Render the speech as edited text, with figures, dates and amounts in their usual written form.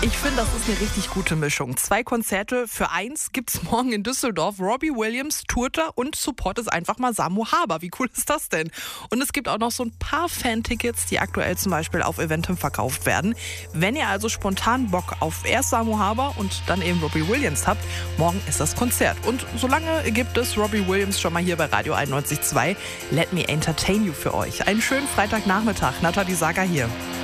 Ich finde, das ist eine richtig gute Mischung. 2 Konzerte für eins gibt's morgen in Düsseldorf. Robbie Williams tourt da und Support ist einfach mal Samu Haber. Wie cool ist das denn? Und es gibt auch noch so ein paar Fan-Tickets, die aktuell zum Beispiel auf Eventim verkauft werden. Wenn ihr also spontan Bock auf erst Samu Haber und dann eben Robbie Williams habt, morgen ist das Konzert. Und solange gibt es Robbie Williams schon mal hier bei Radio 91.2. Let me entertain you für euch. Einen schönen Freitagnachmittag. Nathalie Sager hier.